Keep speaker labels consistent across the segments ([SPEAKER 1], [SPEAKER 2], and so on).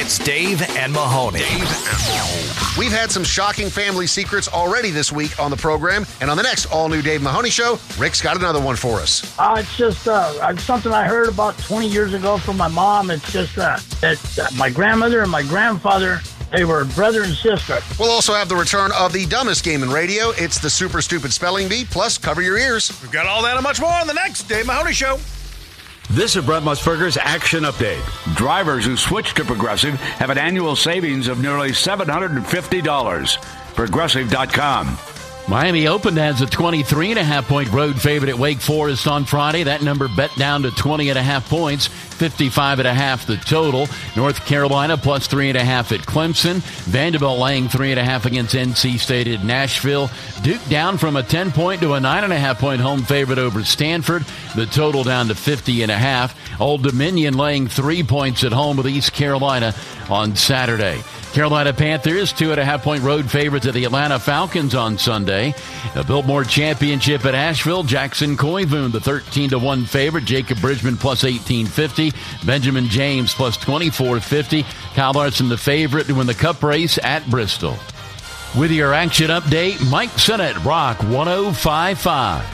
[SPEAKER 1] It's Dave and Mahoney.
[SPEAKER 2] We've had some shocking family secrets already this week on the program, and on the next all-new Dave Mahoney Show, Rick's got another one for us.
[SPEAKER 3] It's just something I heard about 20 years ago from my mom. It's just that my grandmother and my grandfather, they were brother and sister.
[SPEAKER 2] We'll also have the return of the dumbest game in radio. It's the Super Stupid Spelling Bee, plus cover your ears.
[SPEAKER 1] We've got all that and much more on the next Dave Mahoney Show.
[SPEAKER 4] This is Brett Musburger's Action Update. Drivers who switch to Progressive have an annual savings of nearly $750. Progressive.com.
[SPEAKER 5] Miami opened as a 23.5-point road favorite at Wake Forest on Friday. That number bet down to 20.5 points, 55.5 the total. North Carolina plus 3.5 at Clemson. Vanderbilt laying 3.5 against NC State at Nashville. Duke down from a 10-point to a 9.5-point home favorite over Stanford. The total down to 50.5. Old Dominion laying 3 points at home with East Carolina on Saturday. Carolina Panthers, 2.5-point road favorites at the Atlanta Falcons on Sunday. The Biltmore Championship at Asheville, Jackson Koivu, the 13-1 favorite. Jacob Bridgman plus 1850. Benjamin James plus 2450. Kyle Larson the favorite to win the Cup race at Bristol. With your action update, Mike Sennett, Rock 105.5.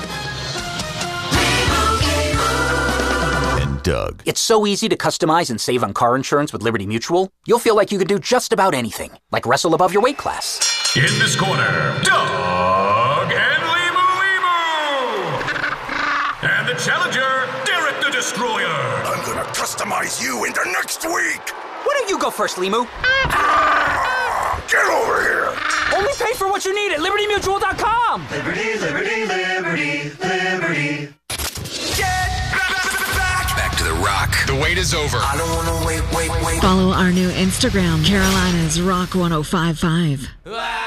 [SPEAKER 6] Doug. It's so easy to customize and save on car insurance with Liberty Mutual. You'll feel like you could do just about anything, like wrestle above your weight class.
[SPEAKER 7] In this corner, Doug and Limu. And the challenger, Derek the Destroyer.
[SPEAKER 8] I'm gonna customize you into next week.
[SPEAKER 6] Why don't you go first, Limu?
[SPEAKER 8] Get over here.
[SPEAKER 6] Only pay for what you need at LibertyMutual.com.
[SPEAKER 9] Liberty, liberty, liberty, liberty.
[SPEAKER 1] To the Rock. The wait is over.
[SPEAKER 9] I don't want to wait.
[SPEAKER 10] Follow our new Instagram, Carolina's Rock 105.5.